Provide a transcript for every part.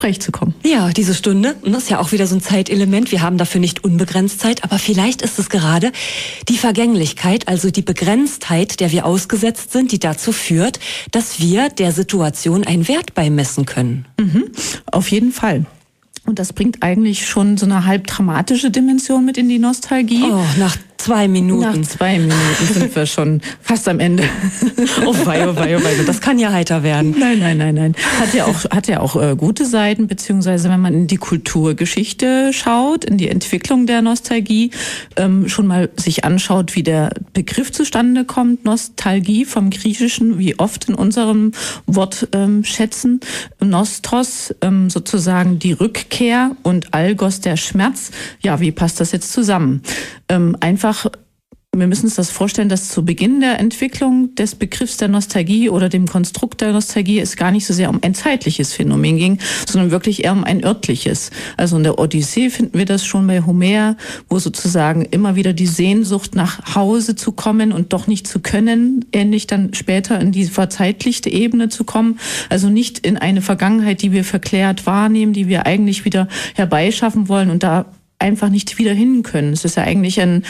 zu kommen. Ja, diese Stunde, das ist ja auch wieder so ein Zeitelement. Wir haben dafür nicht unbegrenzt Zeit, aber vielleicht ist es gerade die Vergänglichkeit, also die Begrenztheit, der wir ausgesetzt sind, die dazu führt, dass wir der Situation einen Wert beimessen können. Auf jeden Fall. Und das bringt eigentlich schon so eine halb dramatische Dimension mit in die Nostalgie. Oh, nach 2 Minuten. Nach 2 Minuten sind wir schon fast am Ende. Oh wei, oh wei, oh wei. Das kann ja heiter werden. Nein. Hat ja auch gute Seiten, beziehungsweise wenn man in die Kulturgeschichte schaut, in die Entwicklung der Nostalgie, schon mal sich anschaut, wie der Begriff zustande kommt. Nostalgie vom Griechischen, wie oft in unserem Wortschätzen. Nostos, sozusagen die Rückkehr, und Algos, der Schmerz. Ja, wie passt das jetzt zusammen? Wir müssen uns das vorstellen, dass zu Beginn der Entwicklung des Begriffs der Nostalgie oder dem Konstrukt der Nostalgie es gar nicht so sehr um ein zeitliches Phänomen ging, sondern wirklich eher um ein örtliches. Also in der Odyssee finden wir das schon bei Homer, wo sozusagen immer wieder die Sehnsucht nach Hause zu kommen und doch nicht zu können, ähnlich dann später in die verzeitlichte Ebene zu kommen. Also nicht in eine Vergangenheit, die wir verklärt wahrnehmen, die wir eigentlich wieder herbeischaffen wollen und da einfach nicht wieder hin können. Es ist ja eigentlich ein,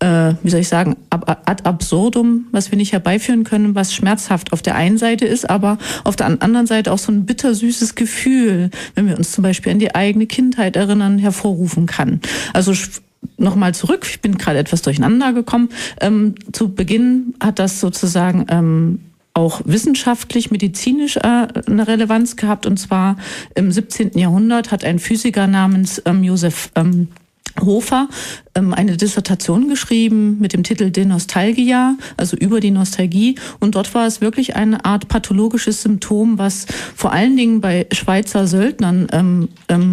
ad absurdum, was wir nicht herbeiführen können, was schmerzhaft auf der einen Seite ist, aber auf der anderen Seite auch so ein bittersüßes Gefühl, wenn wir uns zum Beispiel an die eigene Kindheit erinnern, hervorrufen kann. Also nochmal zurück, ich bin gerade etwas durcheinander gekommen. Zu Beginn hat das sozusagen auch wissenschaftlich, medizinisch eine Relevanz gehabt. Und zwar im 17. Jahrhundert hat ein Physiker namens Josef Hofer eine Dissertation geschrieben mit dem Titel De Nostalgia, also über die Nostalgie. Und dort war es wirklich eine Art pathologisches Symptom, was vor allen Dingen bei Schweizer Söldnern,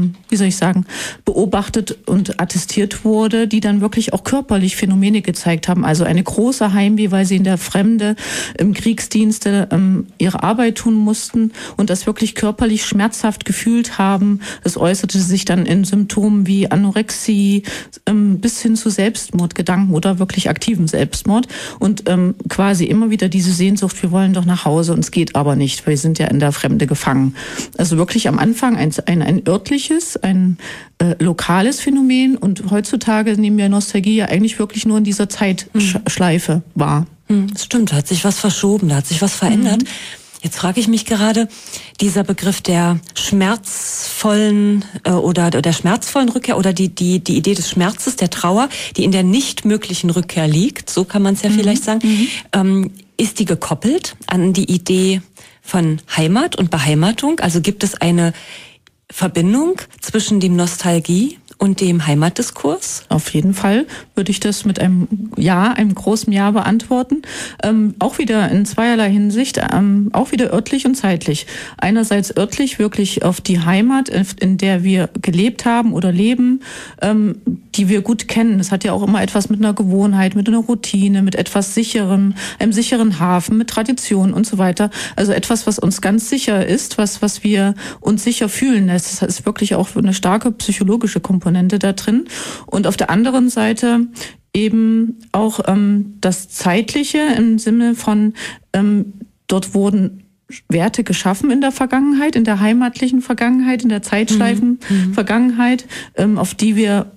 beobachtet und attestiert wurde, die dann wirklich auch körperlich Phänomene gezeigt haben. Also eine große Heimweh, weil sie in der Fremde im Kriegsdienste ihre Arbeit tun mussten und das wirklich körperlich schmerzhaft gefühlt haben. Es äußerte sich dann in Symptomen wie Anorexie, bis hin zu Selbstmordgedanken oder wirklich aktiven Selbstmord und quasi immer wieder diese Sehnsucht, wir wollen doch nach Hause und es geht aber nicht, weil wir sind ja in der Fremde gefangen. Also wirklich am Anfang ein örtliches, ein lokales Phänomen und heutzutage nehmen wir Nostalgie ja eigentlich wirklich nur in dieser Zeitschleife wahr. Das stimmt, da hat sich was verschoben, da hat sich was verändert. Jetzt frage ich mich gerade, dieser Begriff der schmerzvollen oder der schmerzvollen Rückkehr oder die Idee des Schmerzes, der Trauer, die in der nicht möglichen Rückkehr liegt, so kann man es ja vielleicht sagen, ist die gekoppelt an die Idee von Heimat und Beheimatung? Also gibt es eine Verbindung zwischen dem Nostalgie und dem Heimatdiskurs? Auf jeden Fall würde ich das mit einem Ja, einem großen Ja beantworten. Auch wieder in zweierlei Hinsicht, auch wieder örtlich und zeitlich. Einerseits örtlich wirklich auf die Heimat, in der wir gelebt haben oder leben, die wir gut kennen. Das hat ja auch immer etwas mit einer Gewohnheit, mit einer Routine, mit etwas Sicherem, einem sicheren Hafen, mit Tradition und so weiter. Also etwas, was uns ganz sicher ist, was wir uns sicher fühlen lässt. Das ist wirklich auch eine starke psychologische Komponente da drin. Und auf der anderen Seite eben auch das Zeitliche im Sinne von, dort wurden Werte geschaffen in der Vergangenheit, in der heimatlichen Vergangenheit, in der Zeitschleifen-Vergangenheit, auf die wir,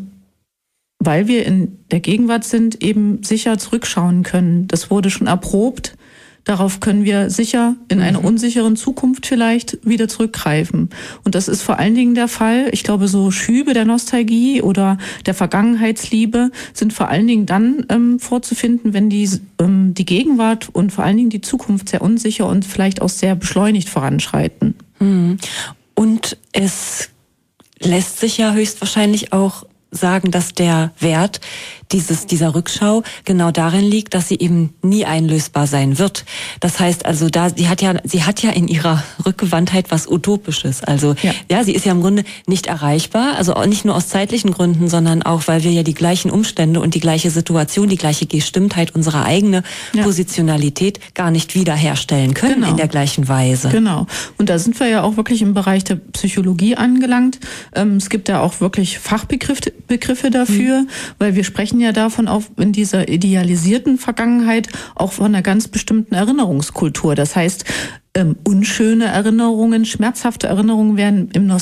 weil wir in der Gegenwart sind, eben sicher zurückschauen können. Das wurde schon erprobt. Darauf können wir sicher in einer unsicheren Zukunft vielleicht wieder zurückgreifen. Und das ist vor allen Dingen der Fall. Ich glaube, so Schübe der Nostalgie oder der Vergangenheitsliebe sind vor allen Dingen dann vorzufinden, wenn die Gegenwart und vor allen Dingen die Zukunft sehr unsicher und vielleicht auch sehr beschleunigt voranschreiten. Und es lässt sich ja höchstwahrscheinlich auch sagen, dass der Wert dieser Rückschau genau darin liegt, dass sie eben nie einlösbar sein wird. Das heißt also, sie hat ja in ihrer Rückgewandtheit was Utopisches. Also ja, sie ist ja im Grunde nicht erreichbar, also auch nicht nur aus zeitlichen Gründen, sondern auch, weil wir ja die gleichen Umstände und die gleiche Situation, die gleiche Gestimmtheit, unsere eigene Positionalität gar nicht wiederherstellen können in der gleichen Weise. Genau. Und da sind wir ja auch wirklich im Bereich der Psychologie angelangt. Es gibt ja auch wirklich Fachbegriffe dafür, weil wir sprechen ja davon auch in dieser idealisierten Vergangenheit auch von einer ganz bestimmten Erinnerungskultur. Das heißt, unschöne Erinnerungen, schmerzhafte Erinnerungen werden im